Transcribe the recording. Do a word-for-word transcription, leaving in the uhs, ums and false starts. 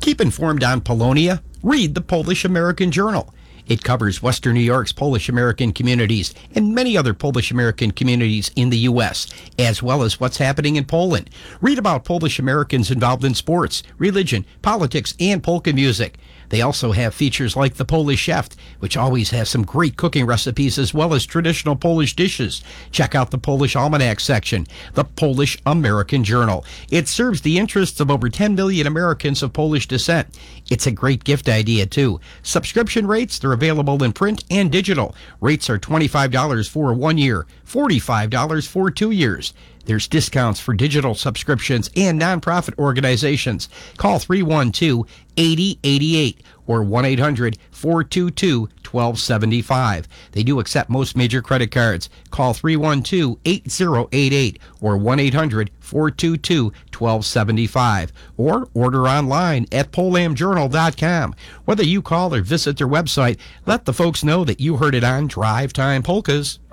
Keep informed on Polonia. Read the Polish American Journal. It covers Western New York's Polish American communities and many other Polish American communities in the U S, as well as what's happening in Poland. Read about Polish Americans involved in sports, religion, politics, and polka music. They also have features like The Polish Chef, which always has some great cooking recipes as well as traditional Polish dishes. Check out the Polish Almanac section, the Polish American Journal. It serves the interests of over ten million Americans of Polish descent. It's a great gift idea, too. Subscription rates, they're available in print and digital. Rates are twenty-five dollars for one year, forty-five dollars for two years. There's discounts for digital subscriptions and nonprofit organizations. Call three one two, eight zero eight eight or one eight hundred, four two two, one two seven five. They do accept most major credit cards. Call three one two, eight zero eight eight or one eight hundred, four two two, one two seven five. Or order online at polam journal dot com. Whether you call or visit their website, let the folks know that you heard it on Drive Time Polkas.